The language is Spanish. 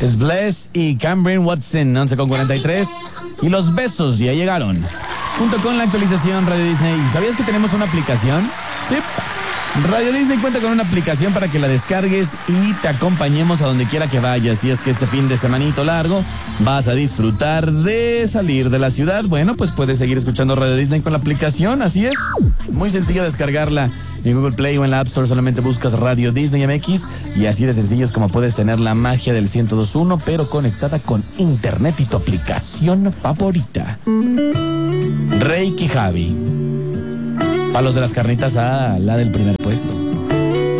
Es Bless y Cameron Watson, 11:43. Y los besos ya llegaron. Junto con la actualización Radio Disney. ¿Sabías que tenemos una aplicación? Sí. Radio Disney cuenta con una aplicación para que la descargues y te acompañemos a donde quiera que vayas. Y es que este fin de semanito largo vas a disfrutar de salir de la ciudad. Bueno, pues puedes seguir escuchando Radio Disney con la aplicación, así es. Muy sencillo descargarla en Google Play o en la App Store. Solamente buscas Radio Disney MX y así de sencillo es como puedes tener la magia del 102.1, pero conectada con internet y tu aplicación favorita. Reiki Javi. Palos de las carnitas a la del primer puesto.